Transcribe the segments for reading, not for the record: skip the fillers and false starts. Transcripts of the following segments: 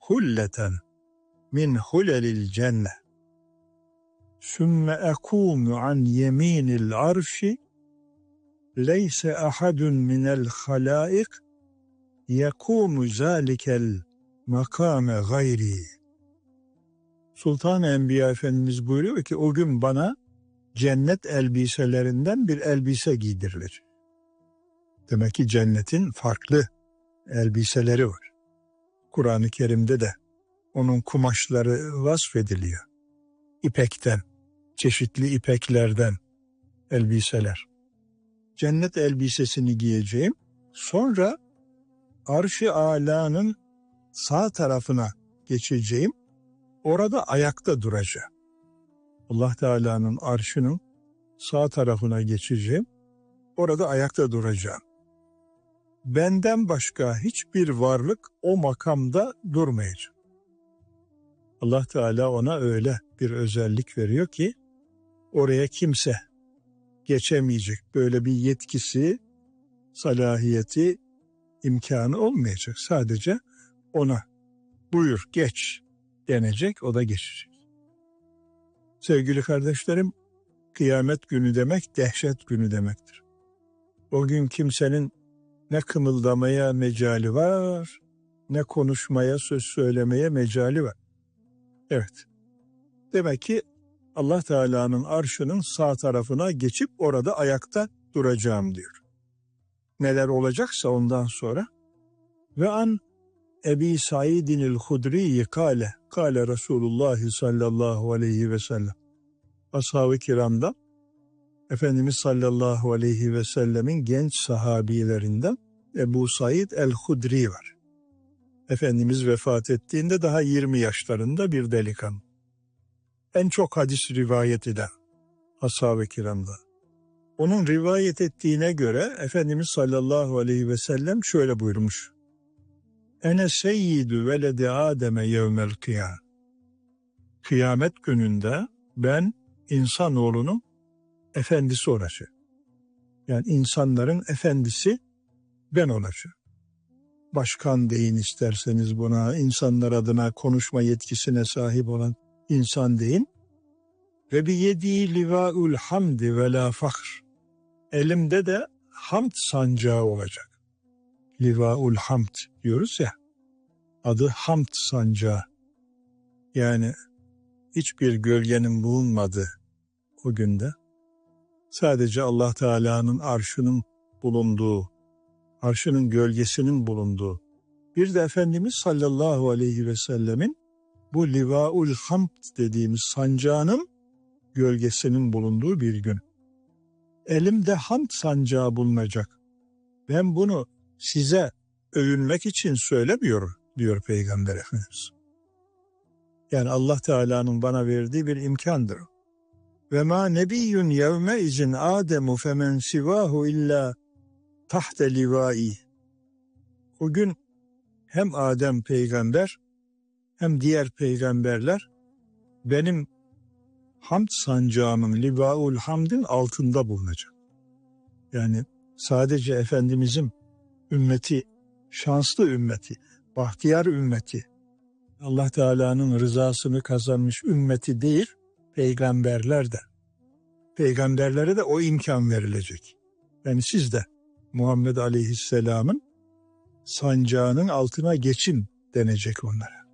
hulleten min hulelil cennet. Sümme ekumu an yeminil arşi leyse ahadun minel halaik yekumu zalikel makame gayri. Sultan-ı Enbiya Efendimiz buyuruyor ki o gün bana cennet elbiselerinden bir elbise giydirilir. Demek ki cennetin farklı elbiseleri var. Kur'an-ı Kerim'de de onun kumaşları vasfediliyor. İpekten, çeşitli ipeklerden elbiseler. Cennet elbisesini giyeceğim. Sonra Arş-ı Alâ'nın sağ tarafına geçeceğim. Orada ayakta duracağım. Allah Teala'nın arşının sağ tarafına geçeceğim. Orada ayakta duracağım. Benden başka hiçbir varlık o makamda durmayacak. Allah Teala ona öyle bir özellik veriyor ki oraya kimse geçemeyecek. Böyle bir yetkisi, salahiyeti, imkanı olmayacak. Sadece ona buyur geç denecek, o da geçecek. Sevgili kardeşlerim, kıyamet günü demek dehşet günü demektir. O gün kimsenin ne kımıldamaya mecali var, ne konuşmaya, söz söylemeye mecali var. Evet, demek ki Allah Teala'nın arşının sağ tarafına geçip orada ayakta duracağım diyor. Neler olacaksa ondan sonra. Ve an Ebi Saidinil Hudri'yi kâle Resulullah sallallahu aleyhi ve sellem. Ashab-ı kiramda Efendimiz sallallahu aleyhi ve sellemin genç sahabilerinden Ebu Said el-Hudri var. Efendimiz vefat ettiğinde daha 20 yaşlarında bir delikanlı. En çok hadis rivayet eden ashab-ı kiramda. Onun rivayet ettiğine göre Efendimiz sallallahu aleyhi ve sellem şöyle buyurmuş. Ene seyyidü veledi Adem'e yevmel kıyam. Kıyamet gününde ben insanoğlunun efendisi olacağım. Yani insanların efendisi ben olacağım. Başkan deyin isterseniz buna, insanlar adına konuşma yetkisine sahip olan insan deyin. Ve biyedi livaul hamdi ve la fakhr. Elimde de hamd sancağı olacak. Livaul hamd diyoruz ya, adı hamd sancağı. Yani hiçbir gölgenin bulunmadığı o günde sadece Allah Teala'nın arşının bulunduğu, arşının gölgesinin bulunduğu, bir de Efendimiz sallallahu aleyhi ve sellemin bu livaul hamd dediğimiz sancağının gölgesinin bulunduğu bir gün. Elimde hamd sancağı bulunacak. Ben bunu size övünmek için söylemiyorum diyor Peygamber Efendimiz. Yani Allah Teala'nın bana verdiği bir imkandır. Ve ma nebiyyun yevme izin Ademu femen sivahu illa tahte livai. O gün hem Adem peygamber hem diğer peygamberler benim hamd sancağımın, livaul hamdin altında bulunacak. Yani sadece Efendimizin ümmeti, şanslı ümmeti, bahtiyar ümmeti, Allah Teala'nın rızasını kazanmış ümmeti değil, peygamberler de. Peygamberlere de o imkan verilecek. Yani siz de Muhammed Aleyhisselam'ın sancağının altına geçin denecek onlara.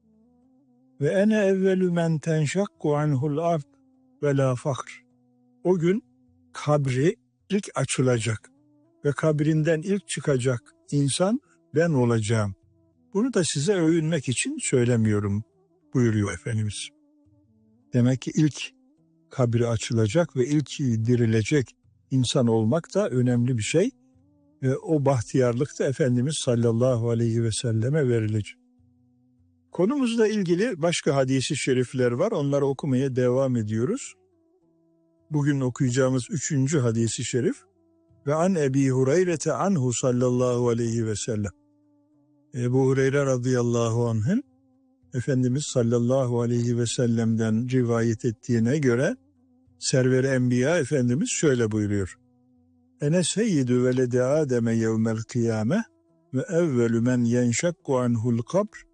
Ve ene evvelü men tenşakku anhul ard ve la fakr. O gün kabri ilk açılacak ve kabrinden ilk çıkacak insan ben olacağım. Bunu da size övünmek için söylemiyorum buyuruyor Efendimiz. Demek ki ilk kabri açılacak ve ilk dirilecek insan olmak da önemli bir şey. Ve o bahtiyarlık da Efendimiz sallallahu aleyhi ve selleme verilecek. Konumuzla ilgili başka hadis-i şerifler var. Onları okumaya devam ediyoruz. Bugün okuyacağımız 3. hadis-i şerif. Ve an Ebi Hureyre anhu sallallahu aleyhi ve sellem. Ebu Hureyre radıyallahu anh'ın Efendimiz sallallahu aleyhi ve sellem'den rivayet ettiğine göre Server-i Enbiya Efendimiz şöyle buyuruyor. Ene seyyidü veledi Adem'e yevmel kıyame ve evvelü men yenşakku anhul kabr